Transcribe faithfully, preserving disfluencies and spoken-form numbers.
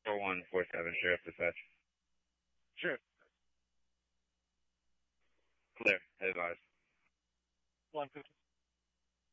four one four seven, Sheriff Dispatch. Sheriff. Clear. Advise. one fifty.